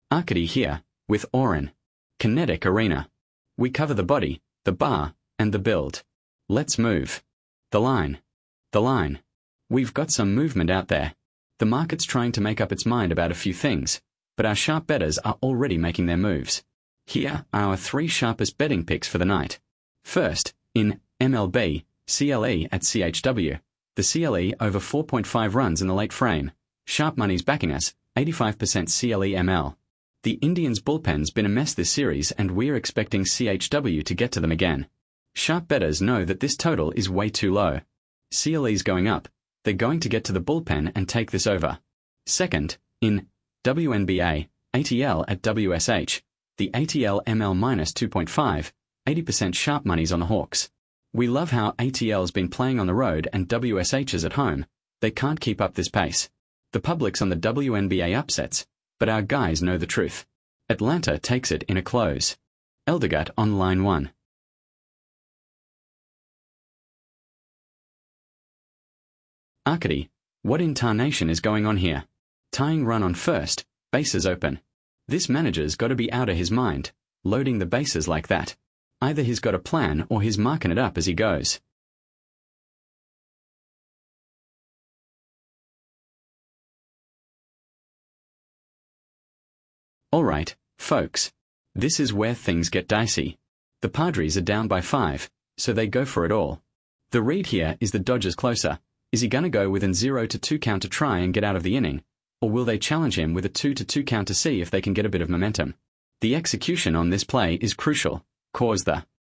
Arcady here, with Oren. Kinetic Arena. We cover the body, the bar, and the build. Let's move. The line. The line. We've got some movement out there. The market's trying to make up its mind about a few things, but our sharp bettors are already making their moves. Here are our 3 sharpest betting picks for the night. First, in MLB, CLE at CHW. The CLE over 4.5 runs in the late frame. Sharp money's backing us, 85% CLE ML. The Indians' bullpen's been a mess this series and we're expecting CHW to get to them again. Sharp bettors know that this total is way too low. CLE's going up. They're going to get to the bullpen and take this over. Second, in WNBA, ATL at WSH. The ATL ML minus 2.5, 80% sharp money's on the Hawks. We love how ATL's been playing on the road and WSH is at home. They can't keep up this pace. The public's on the WNBA upsets, but our guys know the truth. Atlanta takes it in a close. Eldergut on line 1. Arcady, what in tarnation is going on here? Tying run on first, bases open. This manager's got to be out of his mind, loading the bases like that. Either he's got a plan or he's marking it up as he goes. Alright, folks. This is where things get dicey. The Padres are down by 5, so they go for it all. The read here is the Dodgers closer. Is he going to go with an 0-2 count to try and get out of the inning? Or will they challenge him with a 2-2 count to see if they can get a bit of momentum? The execution on this play is crucial. Cause the